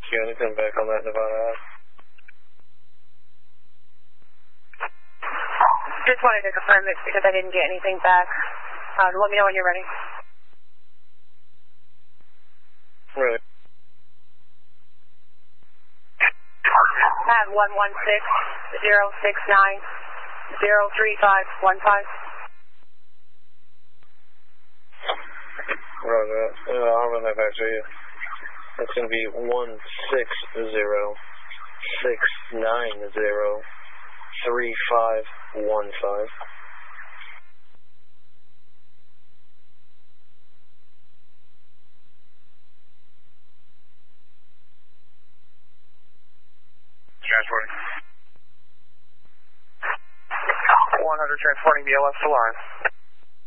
County, come back on that Nevada Ave. Just wanted to confirm it because I didn't get anything back. Let me know when you're ready. Right. I have 116-069-03515. Roger that. I'll run that back to you. That's going to be 160-690-3515. Transporting. 100 transporting BLS to line.